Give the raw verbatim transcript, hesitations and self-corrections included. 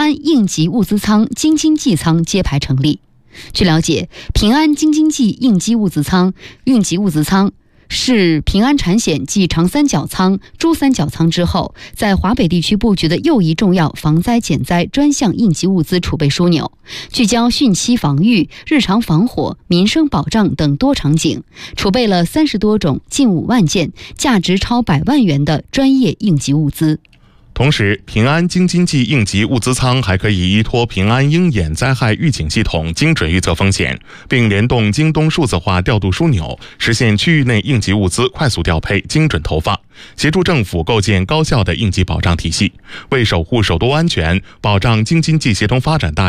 安应急物资仓、京津冀仓揭牌成立。据了解，平安京津冀应急物资仓、应急物资仓是平安产险继长三角仓、珠三角仓之后，在华北地区布局的又一重要防灾减灾专项应急物资储备枢纽，聚焦汛期防御、日常防火、民生保障等多场景，储备了三十多种、近五万件、价值超百万元的专业应急物资。 同时，平安京津冀应急物资仓还可以依托平安鹰眼灾害预警系统，精准预测风险，并联动京东数字化调度枢纽，实现区域内应急物资快速调配、精准投放，协助政府构建高效的应急保障体系，为守护首都安全、保障京津冀协同发展大